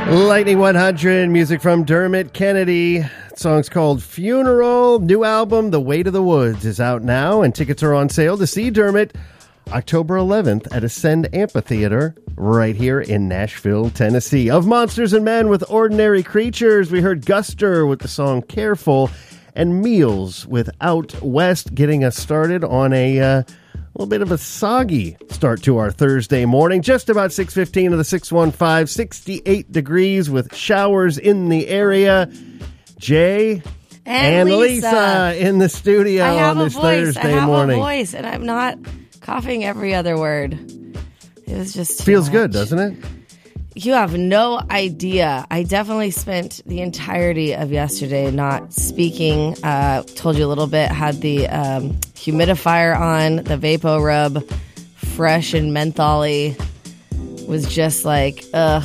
Lightning 100, music from Dermot Kennedy. The song's called Funeral. New album, The Way to the Woods, is out now, and tickets are on sale to see Dermot October 11th at Ascend Amphitheater right here in Nashville, Tennessee. Of Monsters and Men with Ordinary Creatures, we heard Guster with the song Careful, and Meals with Out West, getting us started on a little bit of a soggy start to our Thursday morning. Just about 6:15 of the 615, 68 degrees with showers in the area. Jay and Lisa in the studio on this Thursday morning. I have a voice, and I'm not coughing every other word. It was just feels good, doesn't it? You have no idea. I definitely spent the entirety of yesterday not speaking. Told you a little bit. Had the humidifier on, the Vapo Rub, fresh and mentholy. Was just like, ugh.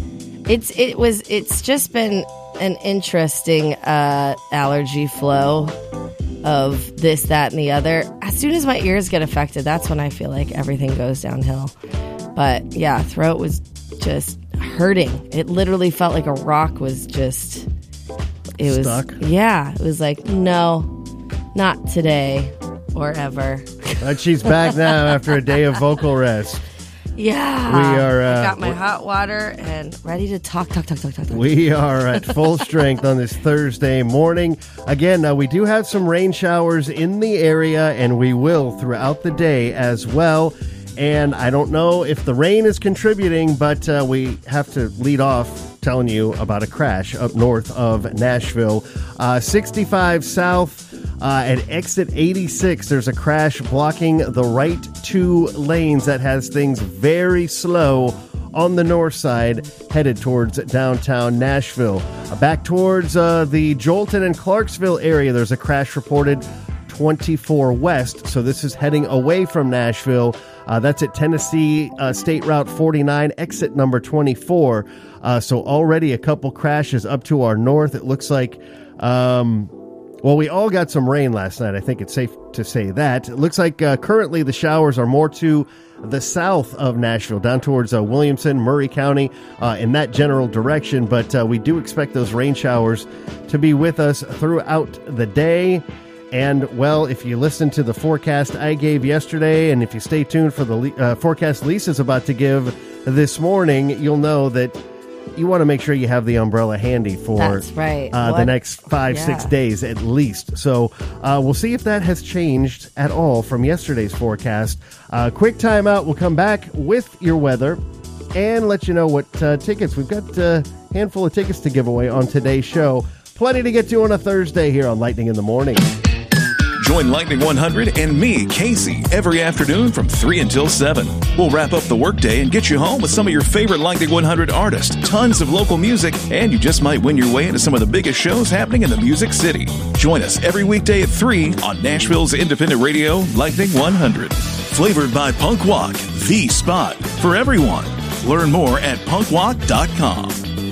It's just been an interesting allergy flow of this, that, and the other. As soon as my ears get affected, that's when I feel like everything goes downhill. But yeah, throat was just hurting. It literally felt like a rock was just... It was stuck? Yeah. It was like, no, not today or ever. But she's back now after a day of vocal rest. Yeah. We are... I got my hot water and ready to talk. We are at full strength on this Thursday morning. Again, we do have some rain showers in the area, and we will throughout the day as well. And I don't know if the rain is contributing, but we have to lead off telling you about a crash up north of Nashville. 65 south at exit 86, there's a crash blocking the right two lanes. That has things very slow on the north side, headed towards downtown Nashville. Back towards the Jolton and Clarksville area, there's a crash reported 24 west, so this is heading away from Nashville. That's at Tennessee State Route 49, exit number 24. So already a couple crashes up to our north. It looks like, well, we all got some rain last night. I think it's safe to say that. It looks like currently the showers are more to the south of Nashville, down towards Williamson, Murray County, in that general direction. But we do expect those rain showers to be with us throughout the day. And, well, if you listen to the forecast I gave yesterday, and if you stay tuned for the forecast Lisa's about to give this morning, you'll know that you want to make sure you have the umbrella handy for That's right. The next 5-6 days at least. So we'll see if that has changed at all from yesterday's forecast. Quick timeout. We'll come back with your weather and let you know what tickets. We've got a handful of tickets to give away on today's show. Plenty to get to on a Thursday here on Lightning in the Morning. Join Lightning 100 and me, Casey, every afternoon from 3 until 7. We'll wrap up the workday and get you home with some of your favorite Lightning 100 artists, tons of local music, and you just might win your way into some of the biggest shows happening in the Music City. Join us every weekday at 3 on Nashville's independent radio, Lightning 100. Flavored by Punk Walk, the spot for everyone. Learn more at punkwalk.com.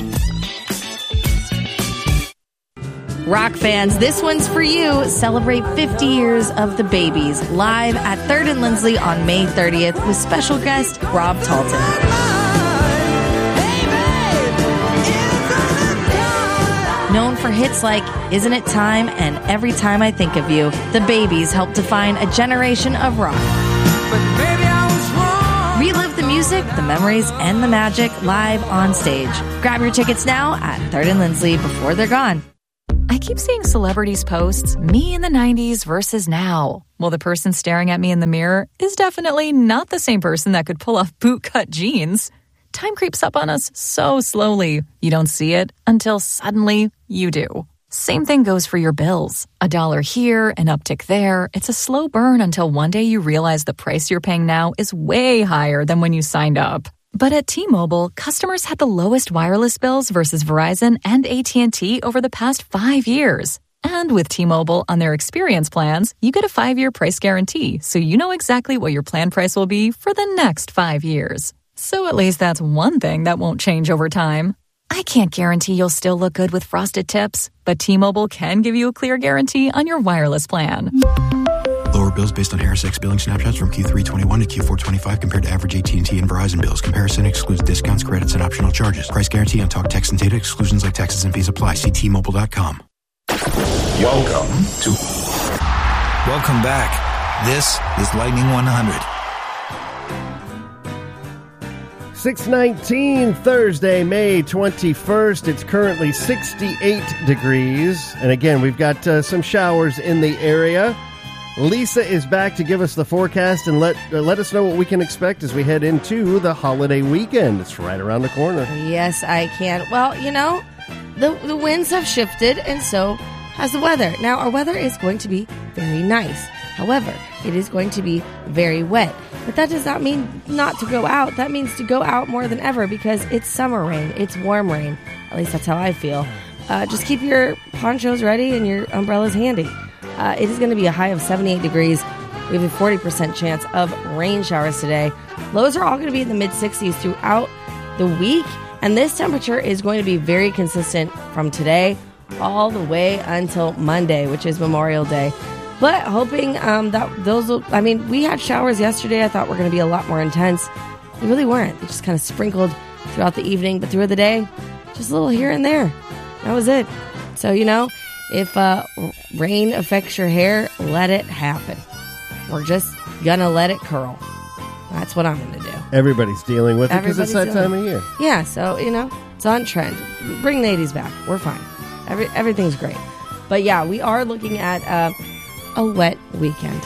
Rock fans, this one's for you. Celebrate 50 years of the Babies live at 3rd and Lindsley on May 30th with special guest Rob Talton. Known for hits like Isn't It Time and Every Time I Think of You, the Babies helped define a generation of rock. Relive the music, the memories, and the magic live on stage. Grab your tickets now at 3rd and Lindsley before they're gone. I keep seeing celebrities' posts, me in the 90s versus now. Well, the person staring at me in the mirror is definitely not the same person that could pull off bootcut jeans. Time creeps up on us so slowly. You don't see it until suddenly you do. Same thing goes for your bills. $1 here, an uptick there. It's a slow burn until one day you realize the price you're paying now is way higher than when you signed up. But at T-Mobile, customers had the lowest wireless bills versus Verizon and AT&T over the past 5 years. And with T-Mobile on their experience plans, you get a 5-year price guarantee, so you know exactly what your plan price will be for the next 5 years. So at least that's one thing that won't change over time. I can't guarantee you'll still look good with frosted tips, but T-Mobile can give you a clear guarantee on your wireless plan. The Q4 bills based on HarrisX billing snapshots from Q3 21 to Q4 25 compared to average AT&T and Verizon bills. Comparison excludes discounts, credits, and optional charges. Price guarantee on talk, text, and data. Exclusions like taxes and fees apply. See T-Mobile.com. Welcome back. This is Lightning 100. 6:19, Thursday, May 21st. It's currently 68 degrees. And again, we've got some showers in the area. Lisa is back to give us the forecast and let us know what we can expect as we head into the holiday weekend. It's right around the corner. Yes, I can. Well, you know, the winds have shifted, and so has the weather. Now, our weather is going to be very nice. However, it is going to be very wet. But that does not mean not to go out. That means to go out more than ever because it's summer rain. It's warm rain. At least that's how I feel. Just keep your ponchos ready and your umbrellas handy. It is going to be a high of 78 degrees. We have a 40% chance of rain showers today. Lows are all going to be in the mid-60s throughout the week. And this temperature is going to be very consistent from today all the way until Monday, which is Memorial Day. But hoping that those will, I mean, we had showers yesterday. I thought were going to be a lot more intense. They really weren't. They just kind of sprinkled throughout the evening, but through the day, just a little here and there. That was it. So, you know, if rain affects your hair, let it happen. We're just going to let it curl. That's what I'm going to do. Everybody's dealing with it because it's that time of year. Yeah, so, you know, it's on trend. Bring the 80s back. We're fine. Everything's great. But, yeah, we are looking at a wet weekend.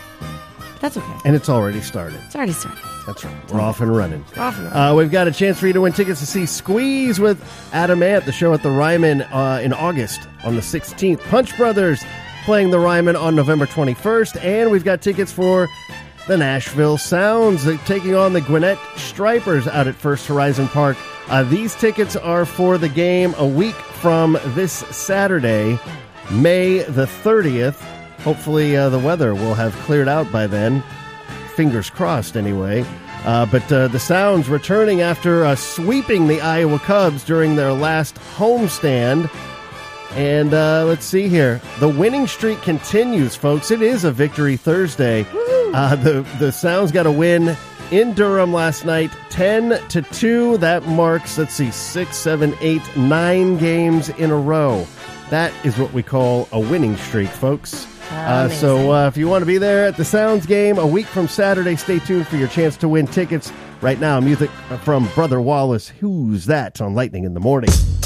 That's okay. And it's already started. It's already started. That's right. We're off and running. We've got a chance for you to win tickets to see Squeeze with Adam Ant, the show at the Ryman in August on the 16th. Punch Brothers playing the Ryman on November 21st. And we've got tickets for the Nashville Sounds taking on the Gwinnett Stripers out at First Horizon Park. These tickets are for the game a week from this Saturday, May the 30th. Hopefully the weather will have cleared out by then. Fingers crossed, anyway. But the Sounds returning after sweeping the Iowa Cubs during their last homestand. And let's see here. The winning streak continues, folks. It is a Victory Thursday. The Sounds got a win in Durham last night, 10-2. That marks, 6, 7, 8, 9 games in a row. That is what we call a winning streak, folks. So if you want to be there at the Sounds game a week from Saturday, stay tuned for your chance to win tickets. Right now, music from Brother Wallace. Who's That on Lightning in the Morning.